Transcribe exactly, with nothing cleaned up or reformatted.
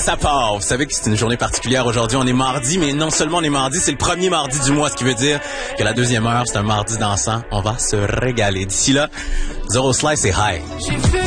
ça part. Vous savez que c'est une journée particulière aujourd'hui. On est mardi, mais non seulement on est mardi, c'est le premier mardi du mois, ce qui veut dire que la deuxième heure, c'est un mardi dansant. On va se régaler. D'ici là, Zero Slice et High.